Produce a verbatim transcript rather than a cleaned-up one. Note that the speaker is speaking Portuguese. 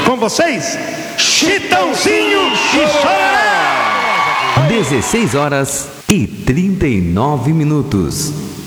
Com vocês, Chitãozinho e Chororó. dezesseis horas e trinta e nove minutos.